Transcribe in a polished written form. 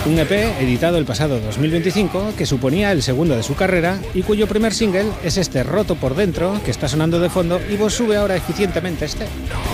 Un EP editado el pasado 2025 que suponía el segundo de su carrera y cuyo primer single es este Roto por Dentro que está sonando de fondo y vos sube ahora eficientemente este.